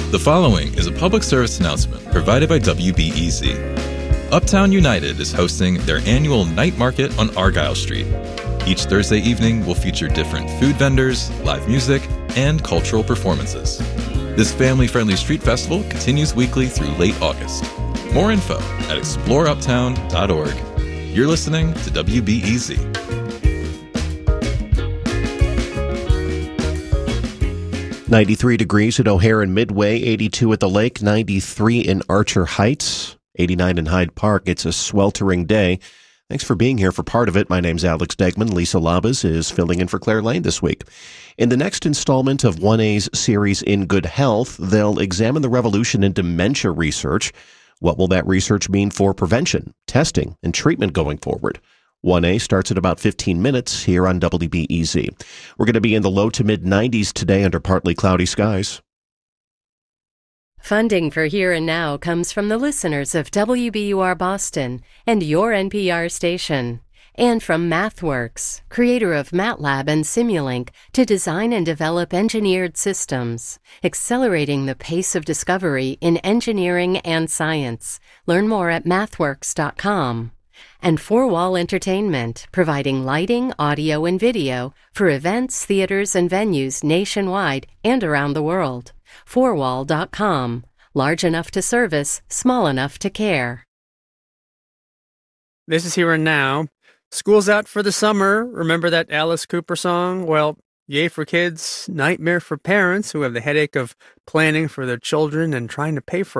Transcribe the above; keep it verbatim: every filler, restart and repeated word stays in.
The following is a public service announcement provided by W B E Z. Uptown United is hosting their annual night market on Argyle Street. Each Thursday evening will feature different food vendors, live music, and cultural performances. This family-friendly street festival continues weekly through late August. More info at explore uptown dot org. You're listening to W B E Z. ninety-three degrees at O'Hare and Midway, eighty-two at the lake, ninety-three in Archer Heights, eighty-nine in Hyde Park. It's a sweltering day. Thanks for being here for part of it. My name's Alex Degman. Lisa Labas is filling in for Claire Lane this week. In the next installment of one A's series In Good Health, they'll examine the revolution in dementia research. What will that research mean for prevention, testing, and treatment going forward? one A starts at about fifteen minutes here on W B E Z. We're going to be in the low to mid nineties today under partly cloudy skies. Funding for Here and Now comes from the listeners of W B U R Boston and your N P R station, and from MathWorks, creator of MATLAB and Simulink, to design and develop engineered systems, accelerating the pace of discovery in engineering and science. Learn more at mathworks dot com. And Four Wall Entertainment, providing lighting, audio, and video for events, theaters, and venues nationwide and around the world. four wall dot com. Large enough to service, small enough to care. This is Here and Now. School's out for the summer. Remember that Alice Cooper song? Well, yay for kids, nightmare for parents who have the headache of planning for their children and trying to pay for